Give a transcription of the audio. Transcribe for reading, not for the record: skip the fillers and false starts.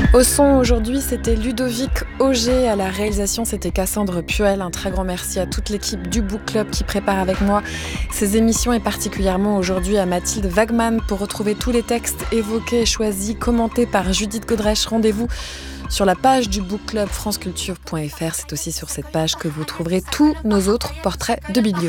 Au son aujourd'hui, c'était Ludovic Auger. À la réalisation, c'était Cassandre Puel. Un très grand merci à toute l'équipe du Book Club qui prépare avec moi ces émissions et particulièrement aujourd'hui à Mathilde Wagman pour retrouver tous les textes évoqués, choisis, commentés par Judith Godrèche. Rendez-vous sur la page du Book Club franceculture.fr. C'est aussi sur cette page que vous trouverez tous nos autres portraits de bibliothèque.